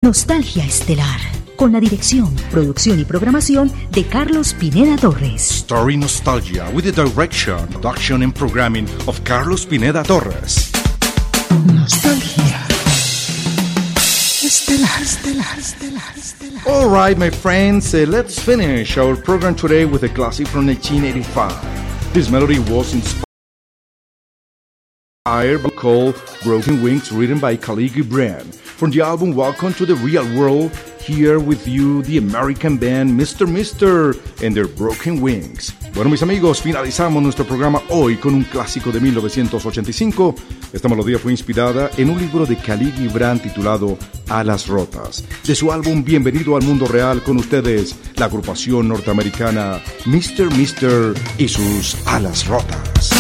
Nostalgia Estelar, con la dirección, producción y programación de Carlos Pineda Torres. Story Nostalgia with the direction, production and programming of Carlos Pineda Torres. Nostalgia Estelar. All right, my friends, let's finish our program today with a classic from 1985. This melody was inspired by called Broken Wings, written by Khalil Gibran. From the album Welcome to the Real World, here with you, the American band Mr. Mister and their Broken Wings. Bueno, mis amigos, finalizamos nuestro programa hoy con un clásico de 1985. Esta melodía fue inspirada en un libro de Khalil Gibran titulado Alas Rotas. De su álbum Bienvenido al Mundo Real, con ustedes, la agrupación norteamericana Mr. Mister y sus Alas Rotas.